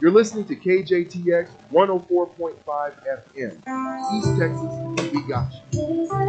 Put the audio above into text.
You're listening to KJTX 104.5 FM. East Texas, we got you.